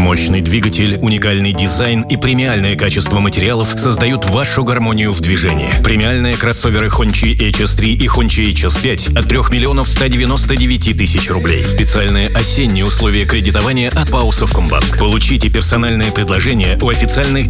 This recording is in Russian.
Мощный двигатель, уникальный дизайн и премиальное качество материалов создают вашу гармонию в движении. Премиальные кроссоверы Hongqi HS3 и Hongqi HS5 от 3 миллионов 199 тысяч рублей. Специальные осенние условия кредитования от ПАО «Совкомбанк». Получите персональные предложения у официальных